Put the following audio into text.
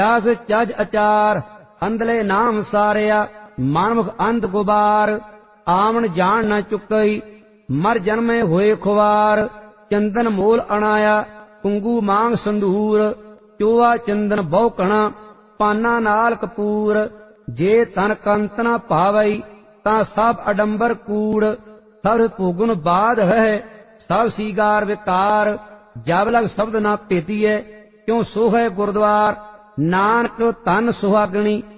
ਆਸ ਚੱਜ ਅਚਾਰ ਅੰਧਲੇ ਨਾਮ ਸਾਰਿਆ ਮਨਮੁਖ ਅੰਧ ਗੁਬਾਰ ਆਵਣ ਜਾਣ ਨ ਚੁੱਕਈ ਮਰ ਜਨਮੇ ਹੋਏ ਖੁਆਰ ਚੰਦਨ ਮੋਲ ਅਣਾਇਆ ਕੁੰਗੂ ਮਾਂਗ ਸੰਧੂਰ ਚੋਆ ਚੰਦਨ ਬਹੁ ਪਾਨਾ ਨਾਲ ਕਪੂਰ ਜੇ ਤਨ ਕੰਤ ਨ ਭਾਵਈ ਤਾਂ ਸਭ ਅਡੰਬਰ ਕੂੜ ਸਭ ਭੋਗੁਣ ਬਾਧ ਹੈ ਸਭ ਸੀਗਾਰ ਵਿਕਾਰ ਜਬ ਲਗ ਸ਼ਬਦ ਨਾ ਭੇਦੀਐ ਕਿਉ ਸੋਹੈ ਗੁਰਦੁਆਰ ਨਾਨਕ ਧਨ ਸੁਹਾਗਣੀ